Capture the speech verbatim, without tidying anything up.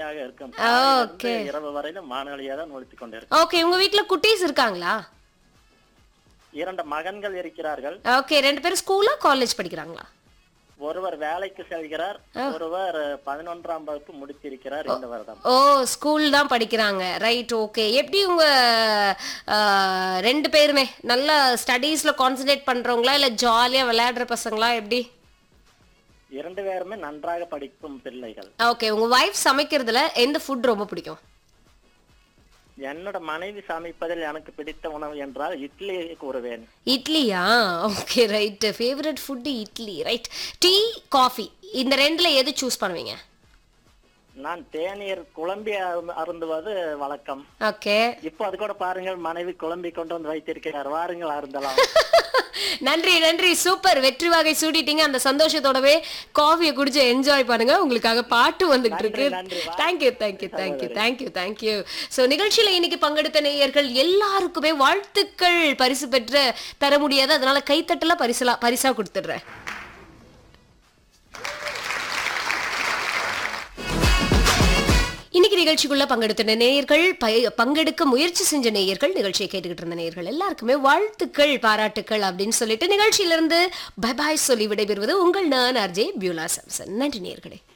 நன்றாக இருக்கும். காலையிலிருந்து ஓகே இரவு வரையிலும் வானொலியா தான் ஒலித்துக் கொண்டிருக்கும். ஓகே உங்க வீட்ல குட்டீஸ் இருக்காங்களா? இரண்டு மகன்கள் இருக்கிறார்கள். ஓகே ரெண்டு பேரும் ஸ்கூலா காலேஜ் படிக்கிறாங்களா? ஒருவர் வேலைக்கு செல்கிறார், ஒருவர் பதினொன்றாம் வகுப்பு முடித்திருக்கிறார் இந்த வருடம். ஓ ஸ்கூல் தான் படிக்கிறாங்க. Right okay. எப்படி உங்க ஆ, ரெண்டு பேருமே நல்லா ஸ்டடீஸ்ல கான்சென்ட்ரேட் பண்றவங்களா இல்ல ஜாலியா விளையாடுற பசங்களா எப்படி? இரண்டு பேருமே நன்றாக படிக்கும் பிள்ளைகள். ஓகே உங்க வைஃப் சமைக்கிறதுல எந்த ஃபுட் ரொம்ப பிடிக்கும்? என்னோட மனைவி சமைப்பதில் எனக்கு பிடித்த உணவு என்றால் இட்லி கூறுவேன். இட்லியா? Okay right. Favourite food idli. Right. Tea coffee இந்த ரெண்டுல எது சூஸ் பண்ணுவீங்க? நான் தேநீர் குழம்பி அரு- அருந்துவது வழக்கம். ஓகே இப்போ அது கூட பாருங்கள், மனைவி குழம்பி கொண்டு வந்து வைத்திருக்கிறார், வாருங்கள் அருந்தலாம். நன்றி நன்றி சூப்பர். வெற்றி வாகை சூடிட்டீங்க. அந்த சந்தோஷத்தோடவே காஃபியை குடிச்சு என்ஜாய் பண்ணுங்க. உங்களுக்காக பாட்டு வந்துகிட்டு இருக்கு. நன்றி, நன்றி. Thank you thank you thank you thank you thank you. So நிகழ்ச்சியில இன்னைக்கு பங்கெடுத்த நேயர்கள் எல்லாருக்குமே வாழ்த்துக்கள். பரிசு பெற்று தர முடியாது, அதனால கைத்தட்டலாம் பரிசலா பரிசா கொடுத்துடுறேன். இன்னைக்கு நிகழ்ச்சிக்குள்ள பங்கெடுத்த நேயர்கள் பய- பங்கெடுக்க முயற்சி செஞ்ச நேயர்கள் நிகழ்ச்சியை கேட்டுக்கிட்டு இருந்த நேயர்கள் எல்லாருக்குமே வாழ்த்துக்கள் பாராட்டுக்கள் அப்படின்னு சொல்லிட்டு நிகழ்ச்சியிலிருந்து பை பாய் சொல்லி விடைபெறுவது உங்கள் நான் ஆர்ஜே பியூலா சாம்சன். நன்றி நேயர்களே.